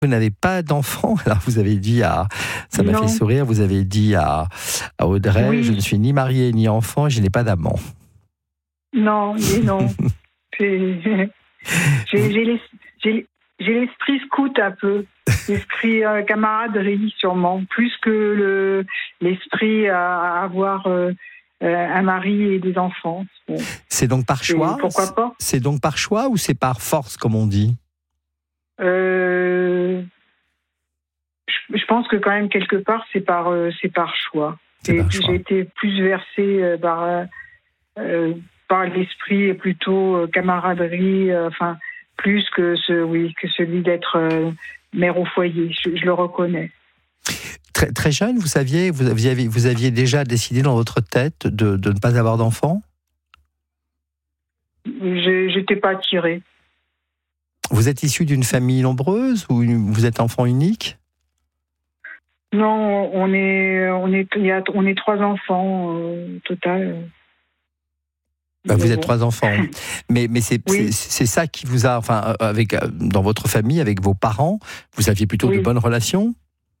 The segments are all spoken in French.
Vous n'avez pas d'enfant. Alors vous avez dit ça m'a Non. fait sourire, vous avez dit à Audrey, Oui. je ne suis ni mariée ni enfant, je n'ai pas d'amant. Non, mais non. J'ai l'esprit scout un peu, l'esprit camaraderie sûrement, plus que l'esprit à avoir un mari et des enfants. Bon. C'est donc par choix. Pourquoi pas? C'est donc par choix ou c'est par force, comme on dit? Je pense que quand même quelque part c'est par choix. C'est par choix. J'ai été plus versée par l'esprit plutôt camaraderie, plus que celui d'être mère au foyer. Je le reconnais. Très, très jeune, vous aviez déjà décidé dans votre tête de ne pas avoir d'enfant? J'étais pas attirée. Vous êtes issu d'une famille nombreuse ou vous êtes enfant unique? Non, on est 3 enfants au total. Vous êtes 3 enfants, mais c'est Oui. c'est ça qui vous a, dans votre famille, avec vos parents, vous aviez plutôt de bonnes relations?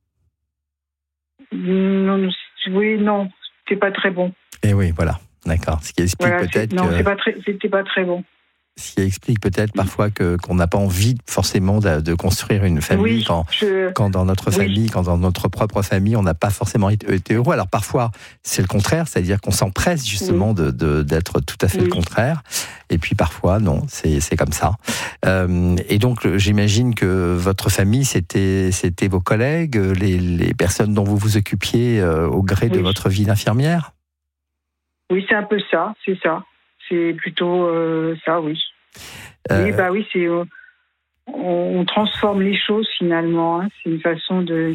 Non, c'était pas très bon. Et oui, voilà, d'accord. Ce qui explique peut-être c'était pas très bon. Ce qui explique peut-être parfois qu'on n'a pas envie forcément de construire une famille quand dans notre famille, quand dans notre propre famille, on n'a pas forcément été heureux. Alors parfois, c'est le contraire, c'est-à-dire qu'on s'empresse justement d'être tout à fait le contraire. Et puis parfois, non, c'est comme ça. Et donc, j'imagine que votre famille, c'était vos collègues, les personnes dont vous vous occupiez au gré de votre vie d'infirmière? Oui, c'est un peu ça, c'est ça. C'est plutôt ça, oui. Oui, c'est on transforme les choses finalement. Hein. C'est une façon de.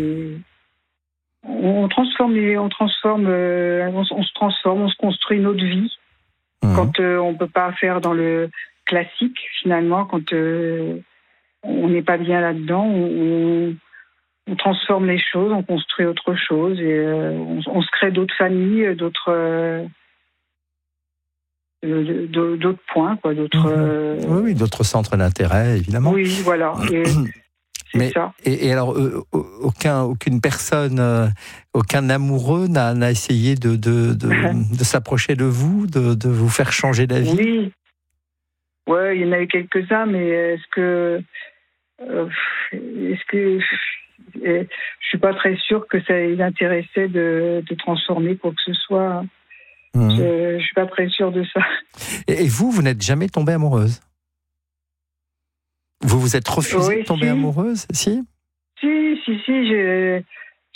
On se transforme, on se construit notre vie quand on peut pas faire dans le classique finalement. Quand on n'est pas bien là-dedans, on transforme les choses, on construit autre chose et on se crée d'autres familles, d'autres points, quoi, d'autres. Oui, d'autres centres d'intérêt, évidemment. Oui, voilà. C'est ça. Et alors, aucune personne, aucun amoureux n'a essayé de s'approcher de vous, de vous faire changer d'avis? Oui. Ouais, il y en a eu quelques-uns, mais est-ce que je suis pas très sûre que ça les intéressait de transformer quoi que ce soit. Je suis pas très sûre de ça. Et vous n'êtes jamais tombée amoureuse? Vous vous êtes refusée de tomber amoureuse? Si, j'ai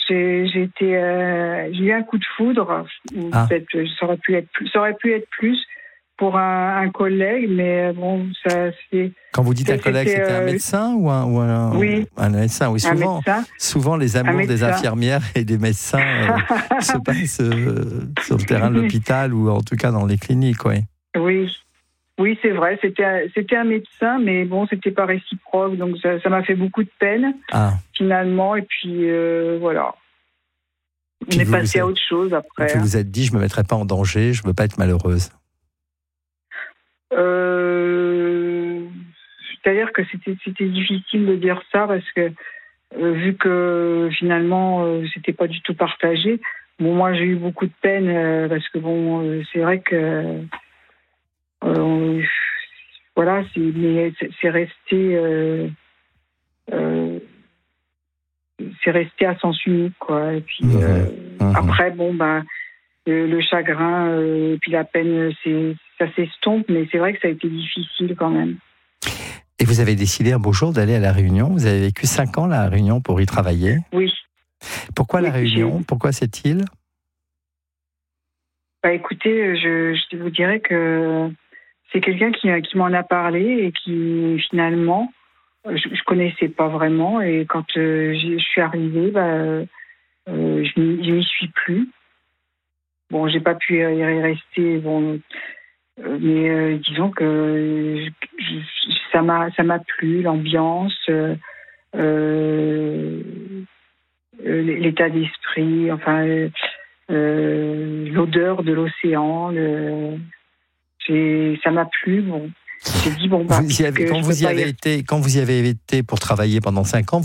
eu un coup de foudre. Peut-être, ça aurait pu être plus pour un collègue, mais bon, ça c'est. Quand vous dites un collègue, c'était un médecin ou un médecin? Oui, souvent les amours des infirmières et des médecins se passent sur le terrain de l'hôpital ou en tout cas dans les cliniques, oui. Oui, c'est vrai. C'était un médecin, mais bon, c'était pas réciproque, donc ça m'a fait beaucoup de peine finalement. Et puis voilà. On est passé à autre chose après. Et puis vous êtes dit, je me mettrai pas en danger, je veux pas être malheureuse. C'est-à-dire que c'était difficile de dire ça parce que vu que finalement c'était pas du tout partagé. Bon, moi j'ai eu beaucoup de peine parce que bon, c'est vrai que voilà, c'est resté à sens unique, quoi. Et puis après, bon, le chagrin et puis la peine, ça s'estompe, mais c'est vrai que ça a été difficile quand même. Et vous avez décidé un beau jour d'aller à La Réunion. Vous avez vécu 5 ans à La Réunion pour y travailler. Oui. Pourquoi La Réunion? Pourquoi cette île? Écoutez, je vous dirais que c'est quelqu'un qui m'en a parlé et qui finalement, je connaissais pas vraiment. Et quand je suis arrivée, je n'y suis plus. Bon, j'ai pas pu y rester. Bon, mais disons que ça m'a plu, l'ambiance, l'état d'esprit, enfin l'odeur de l'océan. Ça m'a plu. Bon, j'ai dit bon, quand vous y avez été pour travailler pendant 5 ans,